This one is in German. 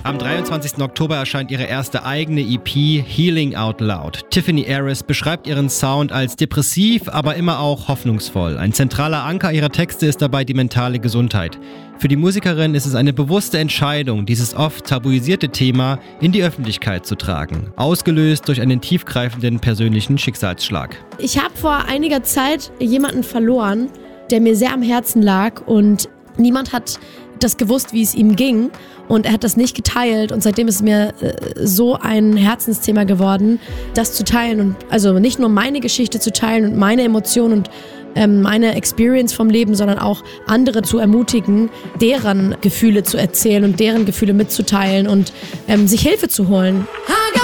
Am 23. Oktober erscheint ihre erste eigene EP Healing Out Loud. Tiffany Aris beschreibt ihren Sound als depressiv, aber immer auch hoffnungsvoll. Ein zentraler Anker ihrer Texte ist dabei die mentale Gesundheit. Für die Musikerin ist es eine bewusste Entscheidung, dieses oft tabuisierte Thema in die Öffentlichkeit zu tragen, ausgelöst durch einen tiefgreifenden persönlichen Schicksalsschlag. Ich habe vor einiger Zeit jemanden verloren, der mir sehr am Herzen lag und niemand hat das gewusst, wie es ihm ging und er hat das nicht geteilt und seitdem ist es mir so ein Herzensthema geworden, das zu teilen und also nicht nur meine Geschichte zu teilen und meine Emotionen und meine Experience vom Leben, sondern auch andere zu ermutigen, deren Gefühle zu erzählen und deren Gefühle mitzuteilen und sich Hilfe zu holen.